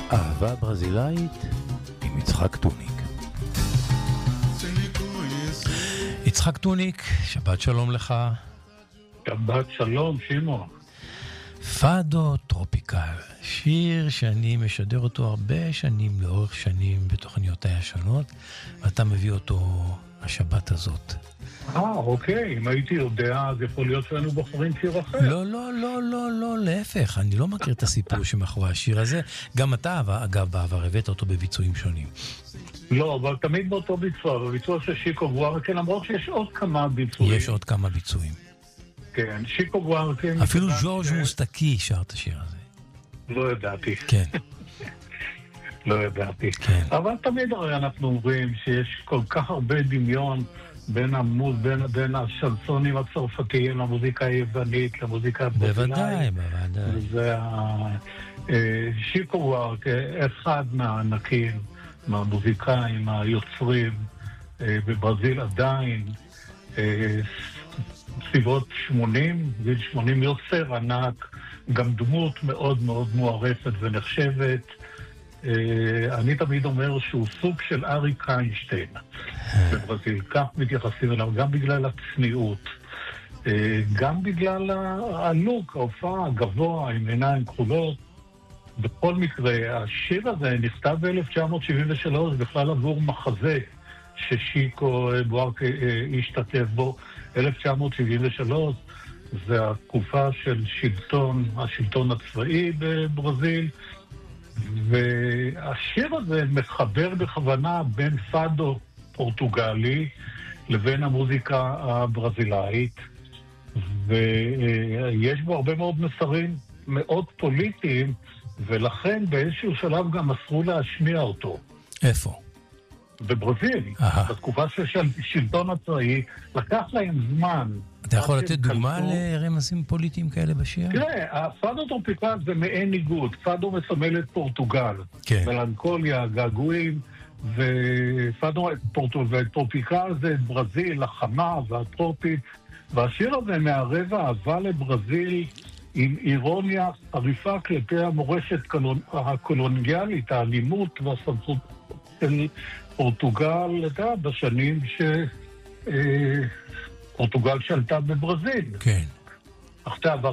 אהבה ברזילאית עם יצחק טוניק. יצחק טוניק, שבת שלום לך. שבת שלום, שימו. פאדו טרופיקל, שיר שאני משדר אותו הרבה שנים, לאורך שנים בתוכניותיי השונות, ואתה מביא אותו השבת הזאת. אוקיי, אם הייתי יודע, אז יכול להיות שהיינו בוחרים שיר אחר. לא, להפך, אני לא מכיר את הסיפור שמאחורי השיר הזה. גם אתה, אגב, בעבר הבאת אותו בביצועים שונים. לא, אבל תמיד באותו ביצוע, בביצוע של שיקו בוארקה, למרות שיש עוד כמה ביצועים. יש עוד כמה ביצועים. כן, שיקו בוארקה... אפילו ז'ורג' מוסטקי שר את השיר הזה. לא ידעתי. כן. לא ידעתי. כן. אבל תמיד הרי אנחנו אומרים שיש כל כך הרבה דמיון בין השנסונים הצרפתיים למוזיקה היוונית, למוזיקה בוודאי. זה שיקו בוארקה, אחד מהענקים, מהמוזיקאים, היוצרים בברזיל עדיין, סביבות 80, גיל 80 יוצר ענק, גם דמות מאוד מאוד מוערפת ונחשבת. אני תמיד אומר שהוא סוג של אריק איינשטיין בברזיל, כך מתייחסים אליו, גם בגלל הצניעות, גם בגלל הלוק, ההופעה הגבוה עם עיניים כחולות. בכל מקרה, השיר הזה נכתב ב-1973 בכלל עבור מחזה ששיקו בוארקה השתתף בו. 1973 זה התקופה של השלטון הצבאי בברזיל, והשיר הזה מחבר בכוונה בין פאדו פורטוגלי לבין המוזיקה הברזילאית, ויש בו הרבה מאוד מסרים מאוד פוליטיים, ולכן באיזשהו שלב גם אסרו להשמיע אותו. איפה? בברזיל. בתקופה של השלטון הצבאי, לקח להם זמן. אתה יכול לתת דוגמה לרמזים פוליטיים כאלה בשיר? תראה, הפאדו טרופיקל זה מעין ניגוד. פאדו מסמל את פורטוגל. כן. מלנכוליה, געגועים, וטרופיקל זה ברזיל, החמה והטרופית. והשיר הזה מערב אהבה לברזיל עם אירוניה חריפה כלפי המורשת הקולוניאלית, האלימות והסמכות של פורטוגל בשנים שפורטוגל שלטה בברזיל. כן. עכשיו,